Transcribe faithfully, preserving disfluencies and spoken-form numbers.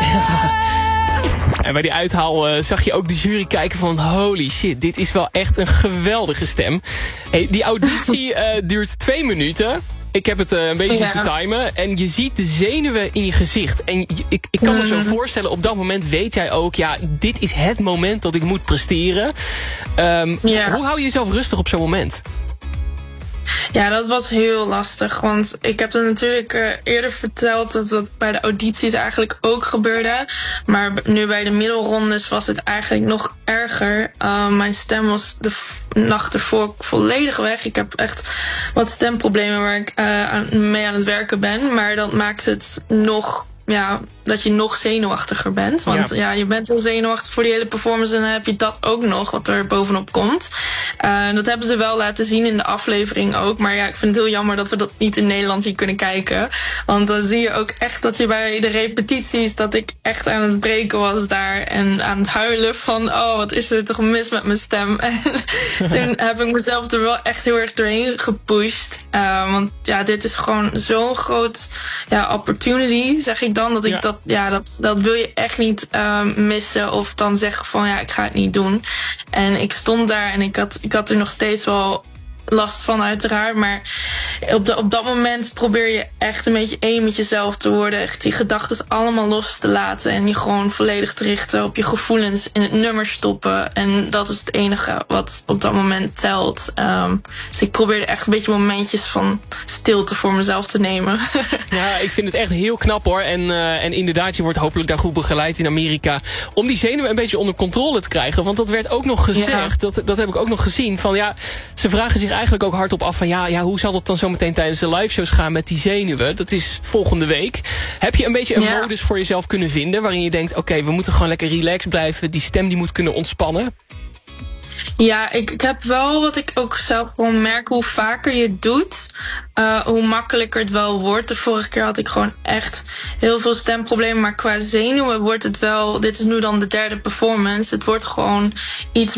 En bij die uithaal uh, zag je ook de jury kijken van... holy shit, dit is wel echt een geweldige stem. Hey, die auditie uh, duurt twee minuten. Ik heb het uh, een beetje zitten ja. timen. En je ziet de zenuwen in je gezicht. En je, ik, ik kan me zo voorstellen, op dat moment weet jij ook... ja, dit is het moment dat ik moet presteren. Um, ja. Hoe hou je jezelf rustig op zo'n moment? Ja, dat was heel lastig. Want ik heb het natuurlijk uh, eerder verteld... dat dat bij de audities eigenlijk ook gebeurde. Maar nu bij de middelrondes was het eigenlijk nog erger. Uh, mijn stem was de nacht ervoor volledig weg. Ik heb echt wat stemproblemen waar ik uh, aan, mee aan het werken ben. Maar dat maakt het nog... ja, dat je nog zenuwachtiger bent. Want ja. ja, je bent wel zenuwachtig voor die hele performance... en dan heb je dat ook nog, wat er bovenop komt. Uh, dat hebben ze wel laten zien in de aflevering ook. Maar ja, ik vind het heel jammer dat we dat niet in Nederland hier kunnen kijken. Want dan zie je ook echt dat je bij de repetities... dat ik echt aan het breken was daar... en aan het huilen van... oh, wat is er toch mis met mijn stem. En toen heb ik mezelf er wel echt heel erg doorheen gepusht. Uh, want ja, dit is gewoon zo'n groot ja, opportunity, zeg ik dan, dat ik ja. dat, ja, dat, dat wil je echt niet uh, missen of dan zeggen van ja, ik ga het niet doen. En ik stond daar en ik had, ik had er nog steeds wel last van uiteraard, maar op, de, op dat moment probeer je echt een beetje één met jezelf te worden, echt die gedachten allemaal los te laten en je gewoon volledig te richten op je gevoelens, in het nummer stoppen en dat is het enige wat op dat moment telt. Um, dus ik probeerde echt een beetje momentjes van stilte voor mezelf te nemen. Ja, ik vind het echt heel knap hoor en, uh, en inderdaad, je wordt hopelijk daar goed begeleid in Amerika om die zenuwen een beetje onder controle te krijgen, want dat werd ook nog gezegd, ja. dat, dat heb ik ook nog gezien, van ja, ze vragen zich eigenlijk ook hardop af van ja, ja, hoe zal dat dan zo meteen tijdens de liveshows gaan met die zenuwen? Dat is volgende week. Heb je een beetje een ja. modus voor jezelf kunnen vinden waarin je denkt, oké, okay, we moeten gewoon lekker relaxed blijven, die stem die moet kunnen ontspannen? Ja, ik, ik heb wel wat ik ook zelf gewoon merk, hoe vaker je het doet, uh, hoe makkelijker het wel wordt. De vorige keer had ik gewoon echt heel veel stemproblemen, maar qua zenuwen wordt het wel, dit is nu dan de derde performance, het wordt gewoon iets